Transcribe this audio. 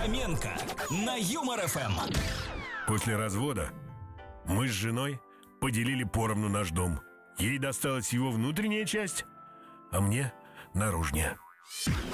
Фоменко на Юмор ФМ. После развода мы с женой поделили поровну наш дом. Ей досталась его внутренняя часть, а мне наружнее.